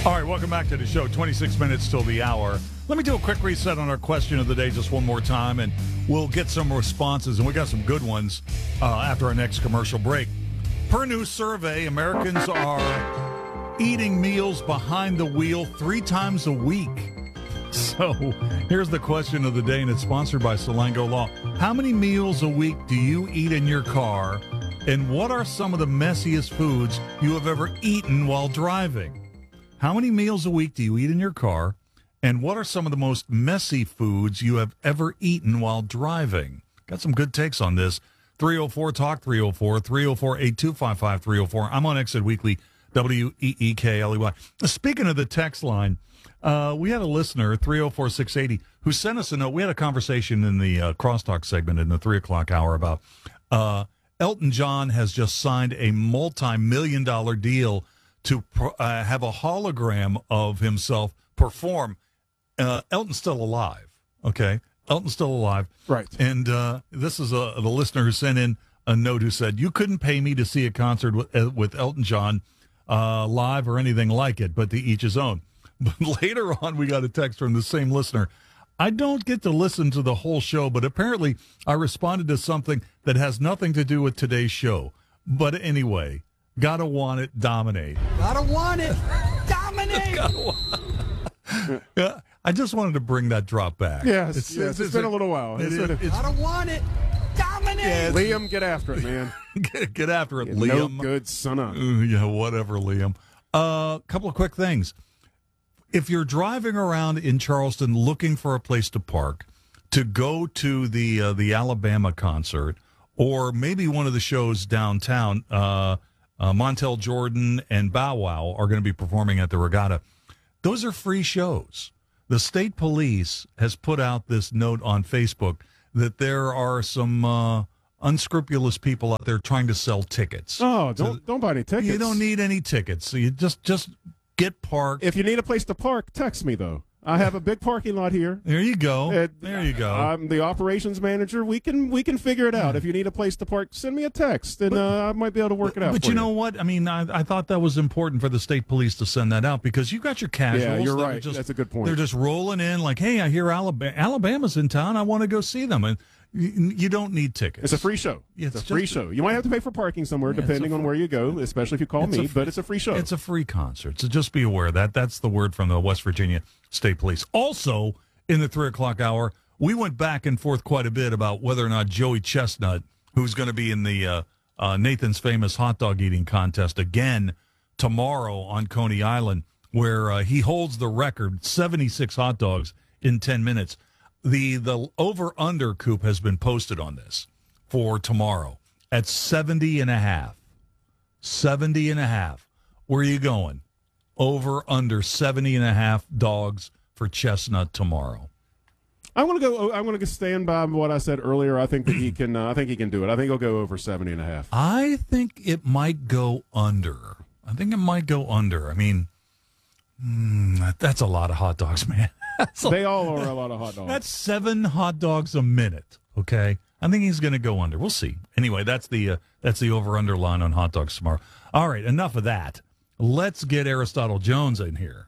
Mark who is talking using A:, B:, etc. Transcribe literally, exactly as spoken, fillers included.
A: All right, welcome back to the show. twenty-six minutes till the hour. Let me do a quick reset on our question of the day just one more time, and we'll get some responses, and we got some good ones uh, after our next commercial break. Per new survey, Americans are eating meals behind the wheel three times a week. So here's the question of the day, and it's sponsored by Salango Law. How many meals a week do you eat in your car, and what are some of the messiest foods you have ever eaten while driving? How many meals a week do you eat in your car, and what are some of the most messy foods you have ever eaten while driving? Got some good takes on this. three oh four talk, three oh four, three oh four, eight two five five, three oh four. I'm on Exit Weekly, W E E K L E Y. Speaking of the text line, uh, we had a listener, three oh four, six eighty, who sent us a note. We had a conversation in the uh, crosstalk segment in the three o'clock hour about uh, Elton John has just signed a multi-million dollar deal to uh, have a hologram of himself perform. Uh, Elton's still alive, okay? Elton's still alive.
B: Right.
A: And uh, this is a, the listener who sent in a note who said, you couldn't pay me to see a concert with, uh, with Elton John uh, live or anything like it, but to each his own. But later on, we got a text from the same listener. I don't get to listen to the whole show, but apparently I responded to something that has nothing to do with today's show. But anyway, gotta want it, dominate.
C: Gotta want it, dominate.
A: Gotta want yeah, I just wanted to bring that drop back.
B: Yes,
A: it's,
B: yes,
A: it's,
B: it's been a little while.
A: It,
B: It's
A: it,
B: been a-
A: it's,
C: Gotta want it, dominate.
A: Yeah,
B: Liam, get after it, man.
A: get, get after it,
B: You no
A: Liam.
B: good son of.
A: Uh, yeah, whatever, Liam. A uh, couple of quick things. If you're driving around in Charleston looking for a place to park, to go to the uh, the Alabama concert, or maybe one of the shows downtown, uh, uh, Montel Jordan and Bow Wow are going to be performing at the Regatta. Those are free shows. The state police has put out this note on Facebook that there are some uh, unscrupulous people out there trying to sell tickets.
B: Oh, don't so don't buy any tickets.
A: You don't need any tickets. So you just just get parked.
B: If you need a place to park, text me though. I have a big parking lot here.
A: There you go.
B: Uh,
A: there you go.
B: I'm the operations manager. We can we can figure it out. If you need a place to park, send me a text, and but, uh, I might be able to work
A: but,
B: it out.
A: But
B: for
A: you know what? I mean, I, I thought that was important for the state police to send that out because you got your casuals.
B: Yeah, you're
A: that
B: right.
A: Just,
B: That's a good point.
A: They're just rolling in like, hey, I hear Alabama, Alabama's in town. I want to go see them. And you, you don't need tickets.
B: It's a free show.
A: Yeah,
B: it's,
A: it's
B: a free
A: just,
B: show. You might have to pay for parking somewhere,
A: yeah,
B: depending on where you go, especially if you call me,
A: a,
B: but it's a free show.
A: It's a free concert. So just be aware of that. That's the word from the West Virginia State Police. Also, in the three o'clock hour, we went back and forth quite a bit about whether or not Joey Chestnut, who's going to be in the uh, uh, Nathan's Famous Hot Dog Eating Contest again tomorrow on Coney Island, where uh, he holds the record, seventy-six hot dogs in ten minutes. The the over-under coop has been posted on this for tomorrow at seventy and a half. seventy and a half. Where are you going? Over, under seventy and a half dogs for Chestnut tomorrow.
B: I'm going to go. I'm going to stand by what I said earlier. I think that he can. Uh, I think he can do it. I think he'll go over seventy and a half.
A: I think it might go under. I think it might go under. I mean, mm, that's a lot of hot dogs, man.
B: They all are a lot of hot dogs.
A: That's seven hot dogs a minute. Okay, I think he's going to go under. We'll see. Anyway, that's the uh, that's the over under line on hot dogs tomorrow. All right, enough of that. Let's get Aristotle Jones in here.